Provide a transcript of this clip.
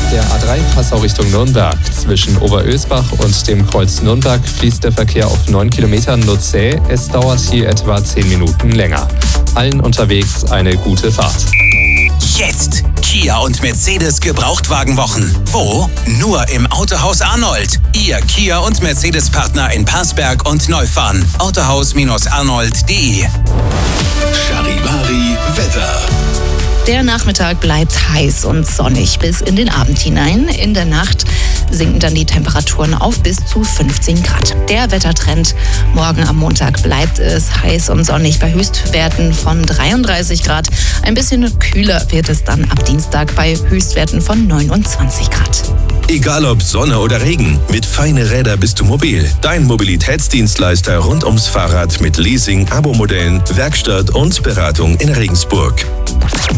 der A3 Passau Richtung Nürnberg. Zwischen Oberösbach und dem Kreuz Nürnberg fließt der Verkehr auf 9 Kilometern nur zäh. Es dauert hier etwa 10 Minuten länger. Allen unterwegs eine gute Fahrt. Jetzt Kia und Mercedes Gebrauchtwagenwochen. Wo? Nur im Autohaus Arnold. Ihr Kia und Mercedes Partner in Parsberg und Neufahren. Autohaus-arnold.de. Charivari Wetter. Der Nachmittag bleibt heiß und sonnig bis in den Abend hinein. In der Nacht sinken dann die Temperaturen auf bis zu 15 Grad. Der Wettertrend: morgen am Montag bleibt es heiß und sonnig bei Höchstwerten von 33 Grad. Ein bisschen kühler wird es dann ab Dienstag bei Höchstwerten von 29 Grad. Egal ob Sonne oder Regen, mit Feine Räder bist du mobil. Dein Mobilitätsdienstleister rund ums Fahrrad mit Leasing, Abo-Modellen, Werkstatt und Beratung in Regensburg.